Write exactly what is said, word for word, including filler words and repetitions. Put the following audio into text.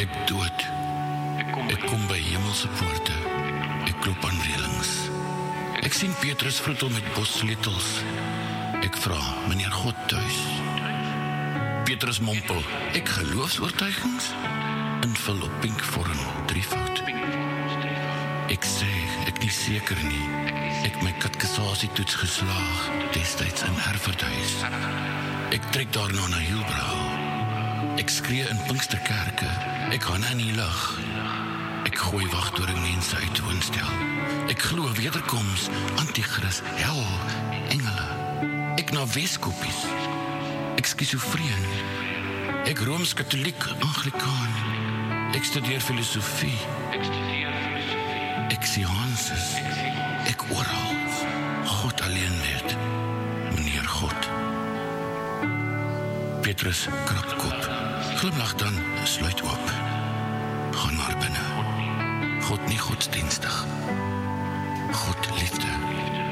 Ek dood. Ek kom by hemelse poorte. Ek klop aan reëlings. Ek sien Petrus vroetel met bossleutels. Ek vra, meneer God thuis? Petrus mompel, ek geloofsoortuigings? Invul op pink vorm, drievoud. Ek sê, ek nie seker nie. Ek my katkesasietoets geslaag, destyds in Herfordhuis. Ek trek daarna na Hielbrau. Ek skree in Pinksterkerke. Ek gaan in die lug. Ek gooi wagtoring mense uit woonstel. Ek glo wederkoms, antichris, hel, engele. Ek na Weskoppies. Ek skizofreen. Ek Rooms-Katholiek, Anglikaan. Ek studeer filosofie. Ek sien Hanses. Ek oral. God alleen weet. Meneer God. Petrus krap kop. Glimlag dan, sluit oop. Gaan maar binne. God nie godsdienstig.